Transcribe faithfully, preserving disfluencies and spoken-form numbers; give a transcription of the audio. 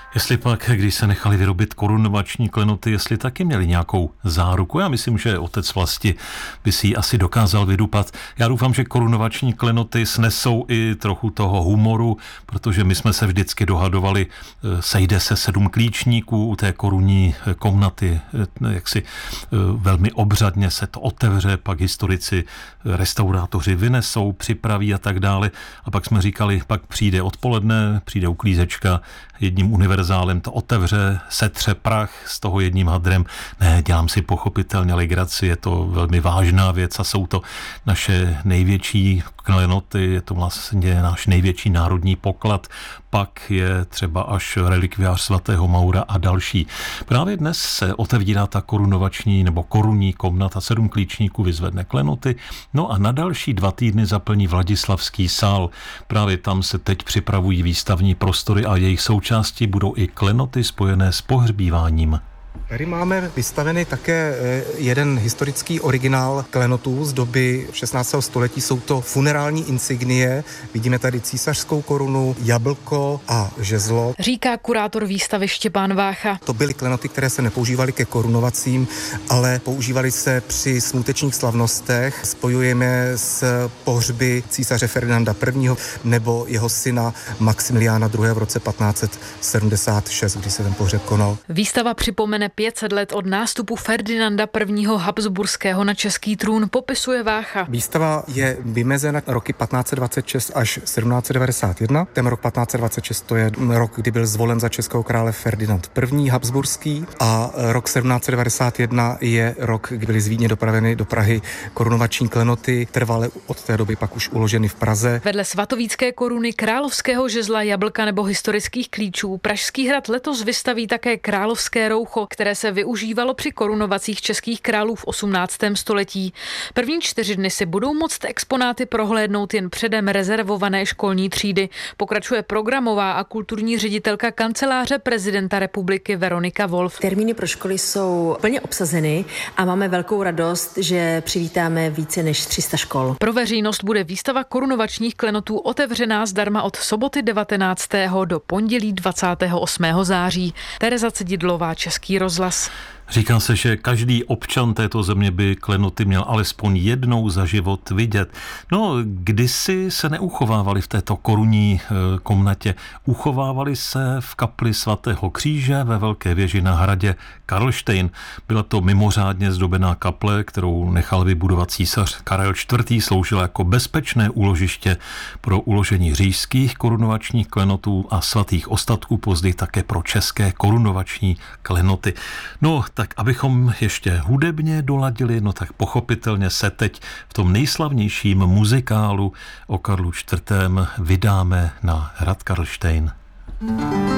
Jestli pak, když se nechali vyrobit korunovační klenoty, jestli taky měli nějakou záruku. Já myslím, že otec vlasti by si ji asi dokázal vydupat. Já doufám, že korunovační klenoty snesou i trochu toho humoru, protože my jsme se vždycky dohadovali, sejde se sedm klíčníků u té korunní komnaty, jak si velmi obřadně se to otevře, pak historici, restaurátoři vynesou, připraví a tak dále. A pak jsme říkali, pak přijde odpoledne, přijde uklízečka, jedním univerzálem to otevře, setře prach z toho jedním hadrem. Ne, dělám si pochopitelně legraci, je to velmi vážná věc a jsou to naše největší klenoty, je to vlastně náš největší národní poklad, pak je třeba až relikviář svatého Maura a další. Právě dnes se otevírá ta korunovační nebo korunní komnata, sedm klíčníků vyzvedne klenoty, no a na další dva týdny zaplní Vladislavský sál. Právě tam se teď připravují výstavní prostory a jejich součástí budou i klenoty spojené s pohřbíváním. Tady máme vystavený také jeden historický originál klenotů z doby šestnáctého století. Jsou to funerální insignie. Vidíme tady císařskou korunu, jablko a žezlo. Říká kurátor výstavy Štěpán Vácha. To byly klenoty, které se nepoužívaly ke korunovacím, ale používaly se při smutečních slavnostech. Spojujeme s pohřby císaře Ferdinanda I. nebo jeho syna Maximiliána druhého. v roce patnáct set sedmdesát šest, kdy se ten pohřeb konal. Výstava připomene pět set let od nástupu Ferdinanda I. Habsburského na český trůn, popisuje Vácha. Výstava je vymezena roky patnáct set dvacet šest až sedmnáct set devadesát jedna. Ten rok patnáct set dvacet šest to je rok, kdy byl zvolen za českého krále Ferdinand I. Habsburský a rok sedmnáct set devadesát jedna je rok, kdy byly z Vídně dopraveny do Prahy korunovační klenoty, trvale od té doby pak už uloženy v Praze. Vedle svatovícké koruny, královského žezla, jablka nebo historických klíčů Pražský hrad letos vystaví také královské roucho, které se využívalo při korunovacích českých králů v osmnáctém století. První čtyři dny si budou moct exponáty prohlédnout jen předem rezervované školní třídy. Pokračuje programová a kulturní ředitelka kanceláře prezidenta republiky Veronika Wolf. Termíny pro školy jsou plně obsazeny a máme velkou radost, že přivítáme více než tři sta škol. Pro veřejnost bude výstava korunovačních klenotů otevřená zdarma od soboty devatenáctého do pondělí dvacátého osmého září. Tereza Cedidlová, Český rozhlas. Říká se, že každý občan této země by klenoty měl alespoň jednou za život vidět. No, kdysi se neuchovávali v této korunní komnatě. Uchovávali se v kapli svatého Kříže ve Velké věži na hradě Karlštejn. Byla to mimořádně zdobená kaple, kterou nechal vybudovat císař Karel čtvrtý. Sloužila jako bezpečné úložiště pro uložení říšských korunovačních klenotů a svatých ostatků, později také pro české korunovační klenoty. No, tak abychom ještě hudebně doladili, no tak pochopitelně se teď v tom nejslavnějším muzikálu o Karlu čtvrtém vydáme na hrad Karlštejn.